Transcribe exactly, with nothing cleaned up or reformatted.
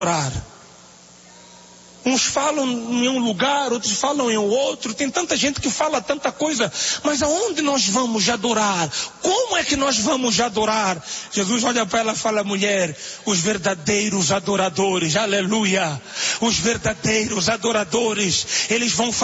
adorar. Uns falam em um lugar, outros falam em outro. Tem tanta gente que fala tanta coisa. Mas aonde nós vamos adorar? Como é que nós vamos adorar? Jesus olha para ela e fala: mulher, os verdadeiros adoradores, aleluia, os verdadeiros adoradores, eles vão